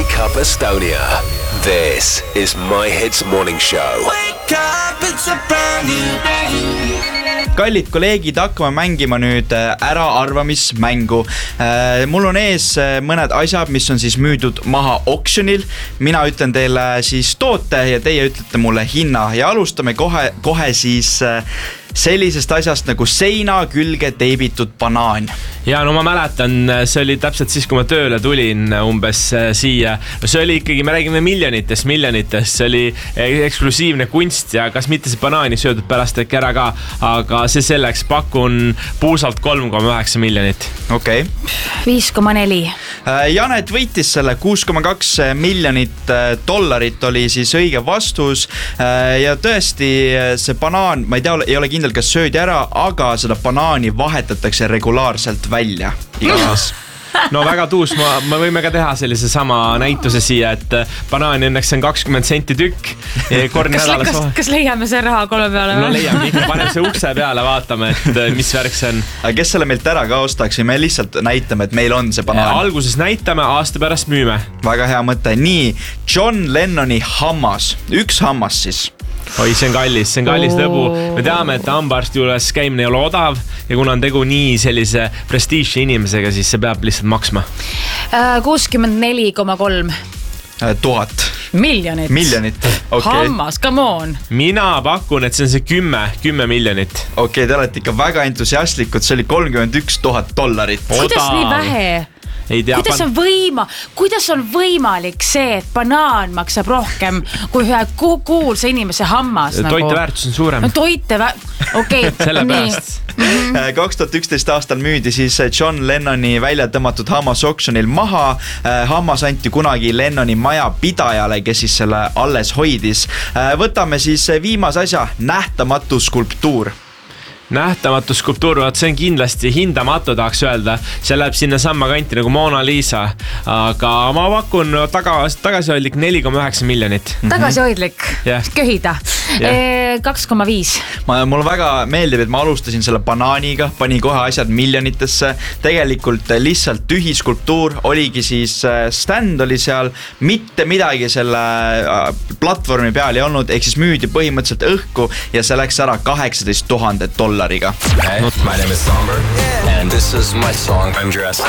Wake Up Estonia. This is My Hits Morning Show. Wake up, it's a brand new day. Kallid kolleegid, hakkame mängima nüüd äraarvamismängu. Mul on ees mõned asjad, mis on siis müüdud maha auctionil. Mina ütlen teile siis toote ja teie ütlete mulle hinna. Ja alustame kohe siis sellisest asjast nagu seina külge teibitud banaan. Ja no ma mäletan, see oli täpselt siis, kui ma tööle tulin umbes siia. See oli ikkagi, me räägime miljonitest, see oli eksklusiivne kunst ja kas mitte see banaani söödud pärast äkki ära ka, aga see selleks pakun puusalt 3,9 miljonit. Okei. 5,4. Janet võitis selle 6,2 miljonit dollarit oli siis õige vastus ja tõesti see banaan, ma ei tea, ei ole kindel, kas söödi ära, aga seda banaani vahetatakse regulaarselt välja igas. No väga tuus, me võime ka teha sellise sama näituse siia, et banaani õnneks on 20 senti tükk. Kas leiame see raha 3 peale? No leiame ikka, paneme see ukse peale, vaatame, et mis värk see on. Aga kes selle meilt ära ka ostaks ja me lihtsalt näitame, et meil on see banaan? Alguses näitame, aasta pärast müüme. Väga hea mõte. Nii, John Lennoni hammas. Üks hammas siis. Oi, see on kallis lõbu. Me teame, et hambaarsti juures käimine ei ole odav ja kuna on tegu nii sellise prestiiži inimesega, siis see peab lihtsalt maksma. 64,3 tuhat. Miljonit. Okay. Hammas, come on. Mina pakun, et see on see 10 miljonit. Okei, te olete ikka väga entusiastlikud, see oli $31,000. Kuidas nii vähe? Ei tea, kuidas on võimalik see, et banaan maksab rohkem kui ühe kuulsa inimese hammas? Toiteväärtus on suurem. Okei. Sellepärast. 2011 aastal müüdi siis John Lennoni välja tõmmatud hammas auctionil maha. Hammas anti kunagi Lennoni maja pidajale, kes siis selle alles hoidis. Võtame siis viimase asja, nähtamatu skulptuur. Nähtamatu skulptuur, see on kindlasti hindamatu, tahaks öelda. See läheb sinna samma kanti nagu Mona Lisa, aga ma pakun tagasihoidlik 4,9 miljonit. Tagasihoidlik, köhida. 2,5. Mul väga meeldib, et ma alustasin selle banaaniga, pani kohe asjad miljonitesse. Tegelikult lihtsalt tühi skulptuur oligi siis, stand oli seal, mitte midagi selle platvormi peal ei olnud, ehk siis müüdi põhimõtteliselt õhku ja see läks ära $18,000. Hey, my name is Somber, and this is my song, I'm Dressed.